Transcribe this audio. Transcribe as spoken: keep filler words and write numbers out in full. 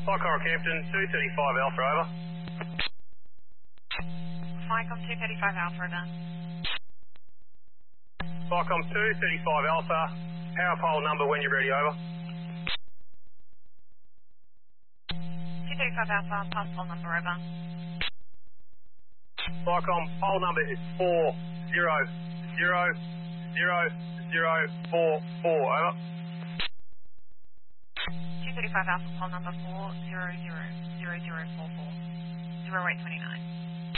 Flight Campton, two thirty-five Alpha, over. Flycom two thirty-five Alpha, done. Flycom two thirty-five Alpha, power pole number when you're ready, over. two thirty-five Alpha, pass pole number, over. Flycom, pole number is four zero zero zero zero four four, over. two thirty-five Alpha, pole number four zero zero zero zero four four, zero eight two nine.